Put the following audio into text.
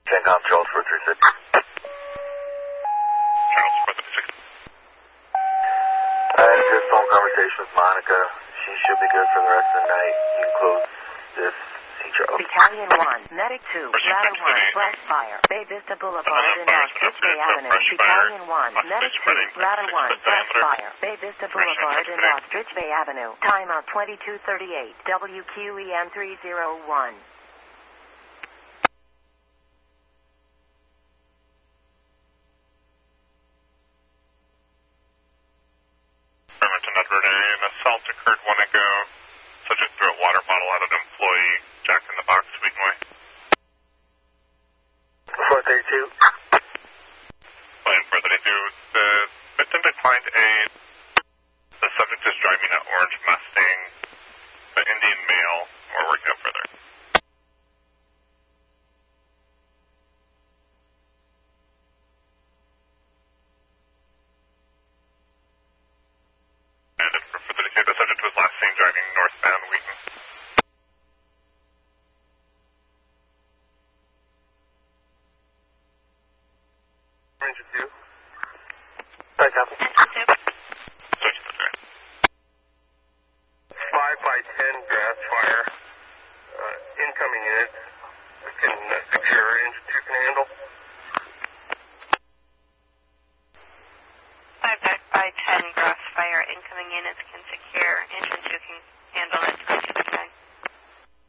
CENTCOM Charles 436. Charles 436. I had just phone conversation with Monica. She should be good for the rest of the night. You can close this. Battalion 1, Medic 2, Ladder 1, West Fire, Bay Vista Boulevard and Ostrich Bay Avenue. Battalion 1, Medic 2, Ladder 1, West Fire, Bay Vista Boulevard and Ostrich Bay Avenue. Timeout 2238, WQEM 301. Remington, Edward, an assault occurred 1 ago. Subject threw a water bottle at an employee. Jack in the Box, Sweetway. 432. Plan 432. The victim declined aid. The subject is driving an orange Mustang. The Indian male. We're working up further. And for further detail, the subject was last seen driving northbound Wheaton. Ranger 2. Hi, Tom. Ranger 2.